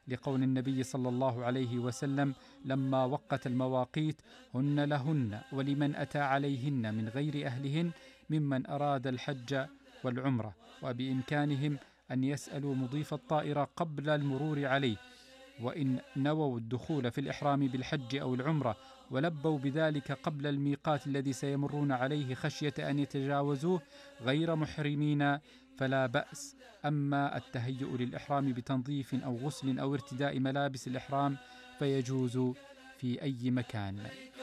لقول النبي صلى الله عليه وسلم لما وقت المواقيت: هن لهن ولمن أتى عليهن من غير أهلهن ممن أراد الحج والعمرة، وبإمكانهم أن يسألوا مضيف الطائرة قبل المرور عليه، وإن نووا الدخول في الإحرام بالحج أو العمرة ولبوا بذلك قبل الميقات الذي سيمرون عليه خشية أن يتجاوزوه غير محرمين فلا بأس. أما التهيؤ للإحرام بتنظيف أو غسل أو ارتداء ملابس الإحرام فيجوز في أي مكان.